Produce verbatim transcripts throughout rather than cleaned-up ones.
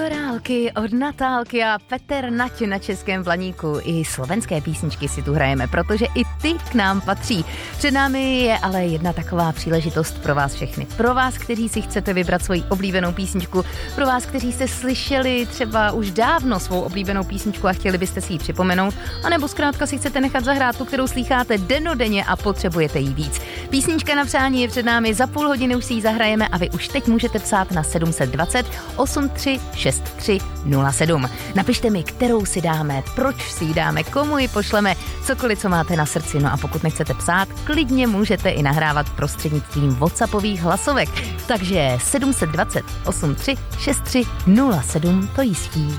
Korálky od Natálky a Petr Nať na Českém Blaníku. I slovenské písničky si tu hrajeme, protože i ty k nám patří. Před námi je ale jedna taková příležitost pro vás všechny. Pro vás, kteří si chcete vybrat svoji oblíbenou písničku, pro vás, kteří jste slyšeli třeba už dávno svou oblíbenou písničku a chtěli byste si ji připomenout, anebo zkrátka si chcete nechat zahrát tu, kterou slýcháte dennodenně a potřebujete jí víc. Písnička na přání je před námi, za půl hodiny už si ji zahrajeme a vy už teď můžete psát na sedm set dvacet osm tři šest tři nula sedm. Napište mi, kterou si dáme, proč si ji dáme, komu ji pošleme, cokoliv, co máte na srdci. No a pokud nechcete psát, klidně můžete i nahrávat prostřednictvím WhatsAppových hlasovek. Takže sedm set dvacet osm tři šest tři nula sedm to jistí.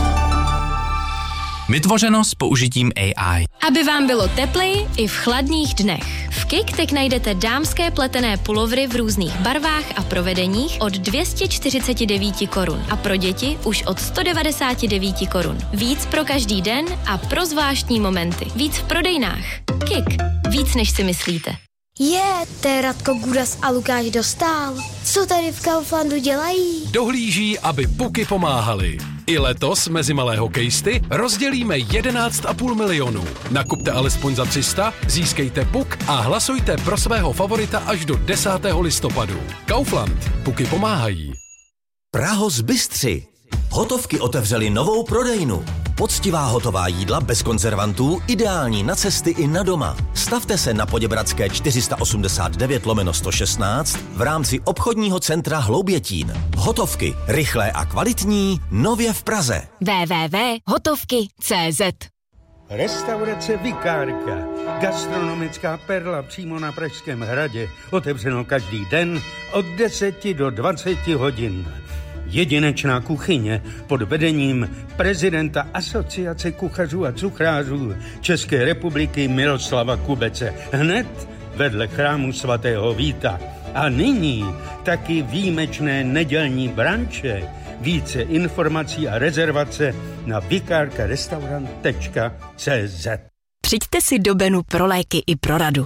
Vytvořeno s použitím A I. Aby vám bylo tepleji i v chladných dnech. V Kik teď najdete dámské pletené pulovry v různých barvách a provedeních od dvě stě čtyřicet devět korun a pro děti už od sto devadesát devět korun. Víc pro každý den a pro zvláštní momenty. Víc v prodejnách. Kik. Víc než si myslíte. Je, to je Radko Gudas a Lukáš Dostál. Co tady v Kauflandu dělají? Dohlíží, aby puky pomáhaly. I letos mezi malé hokejisty rozdělíme jedenáct a půl milionu. Nakupte alespoň za tři sta, získejte puk a hlasujte pro svého favorita až do desátého listopadu. Kaufland. Puky pomáhají. Prahos Bystři. Hotovky otevřeli novou prodejnu. Poctivá hotová jídla bez konzervantů, ideální na cesty i na doma. Stavte se na Poděbradské čtyři sta osmdesát devět lomeno sto šestnáct v rámci obchodního centra Hloubětín. Hotovky, rychlé a kvalitní, nově v Praze. w w w tečka hotovky tečka cé zet. Restaurace Vikárka, gastronomická perla přímo na Pražském hradě, otevřeno každý den od deseti do dvaceti hodin. Jedinečná kuchyně pod vedením prezidenta Asociace kuchařů a cuchrářů České republiky Miroslava Kubece, hned vedle chrámu svatého Víta. A nyní taky výjimečné nedělní branče. Více informací a rezervace na vikarkarestaurant tečka cé zet. Přijďte si do Benu pro léky i pro radu.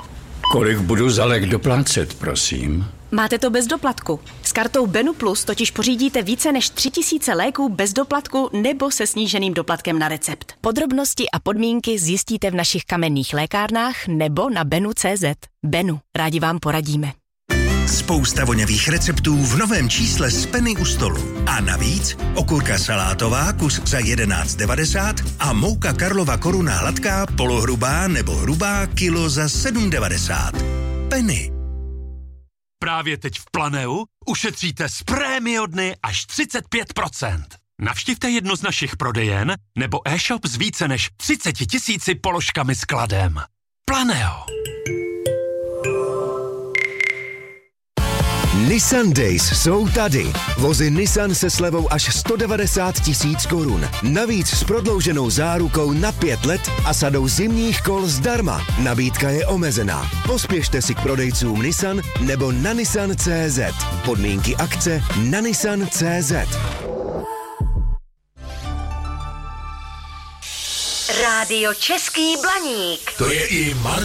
Kolik budu za lék doplácet, prosím? Máte to bez doplatku. S kartou Benu Plus totiž pořídíte více než tři tisíce léků bez doplatku nebo se sníženým doplatkem na recept. Podrobnosti a podmínky zjistíte v našich kamenných lékárnách nebo na benu tečka cé zet. Benu, rádi vám poradíme. Spousta voňavých receptů v novém čísle z Penny u stolu. A navíc okurka salátová kus za jedenáct devadesát a mouka Karlova Koruna hladká, polohrubá nebo hrubá kilo za sedm devadesát. Penny. Právě teď v Planeu ušetříte z prémio dny až třicet pět procent. Navštivte jednu z našich prodejen nebo e-shop s více než třicet tisíci položkami skladem. Planeo. Nissan Days jsou tady. Vozy Nissan se slevou až sto devadesát tisíc korun. Navíc s prodlouženou zárukou na pět let a sadou zimních kol zdarma. Nabídka je omezená. Pospěšte si k prodejcům Nissan nebo na nissan tečka cé zet. Podmínky akce na nissan tečka cé zet. Rádio Český Blaník. To je i Martin